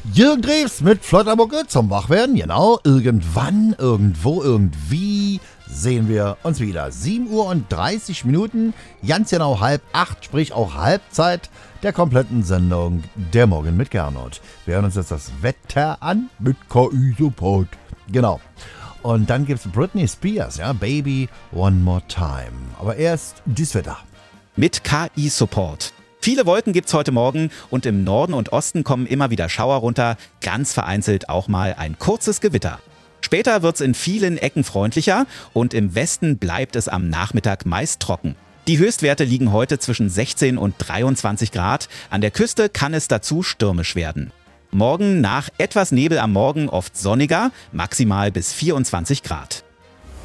Jürgen Drews mit Flottermucke zum Wachwerden. Genau, irgendwann, irgendwo, irgendwie sehen wir uns wieder. 7:30 Uhr, ganz genau 7:30, sprich auch Halbzeit der kompletten Sendung Der Morgen mit Gernot. Wir hören uns jetzt das Wetter an mit KI-Support. Genau. Und dann gibt's Britney Spears, ja, Baby One More Time. Aber erst dies Wetter. Mit KI-Support. Viele Wolken gibt's heute Morgen und im Norden und Osten kommen immer wieder Schauer runter, ganz vereinzelt auch mal ein kurzes Gewitter. Später wird's in vielen Ecken freundlicher und im Westen bleibt es am Nachmittag meist trocken. Die Höchstwerte liegen heute zwischen 16 und 23 Grad. An der Küste kann es dazu stürmisch werden. Morgen nach etwas Nebel am Morgen oft sonniger, maximal bis 24 Grad.